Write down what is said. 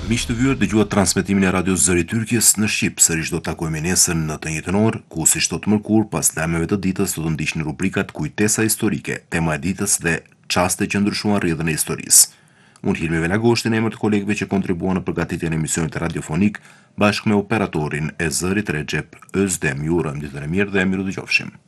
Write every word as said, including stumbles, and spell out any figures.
Miq të vyer, dëgjuat transmetimin e radios Zëri i Tyrkjes në Shqip. Sërish do të takojmë nesër në të njëjtën orë, ku si çdo të mërkur, pas lajmeve të ditës do të ndiqni rubrikat Kujtesa historike, tema e ditës dhe çaste që ndryshuan rrjedhën e historisë. Unë Hilmi Velagoshti në emër të kolegëve që kontribuan në përgatitjen e emisionit radiofonik bashkë me operatorin e zërit Recep Özdem. Ju urojmë ditën e mirë dhe miru dëgjofshim.